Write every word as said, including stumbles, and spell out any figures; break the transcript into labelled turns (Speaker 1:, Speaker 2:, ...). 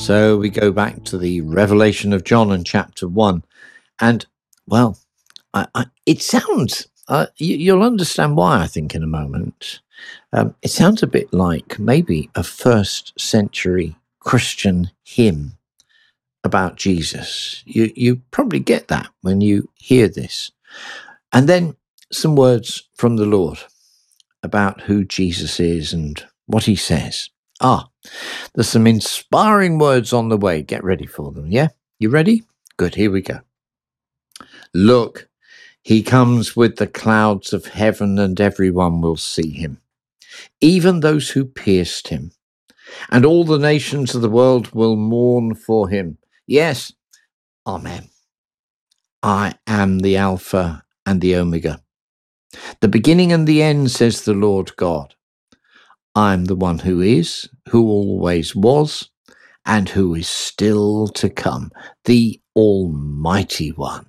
Speaker 1: So we go back to the Revelation of John in chapter one. And, well, I, I, it sounds, uh, you, you'll understand why, I think, in a moment. Um, it sounds a bit like maybe a first century Christian hymn about Jesus. You, you probably get that when you hear this. And then some words from the Lord about who Jesus is and what he says. Ah, there's some inspiring words on the way. Get ready for them, yeah? You ready? Good, here we go. Look, he comes with the clouds of heaven, and everyone will see him, even those who pierced him. And all the nations of the world will mourn for him. Yes, Amen. I am the Alpha and the Omega, the beginning and the end, says the Lord God. I am the one who is, who always was, and who is still to come, the Almighty One.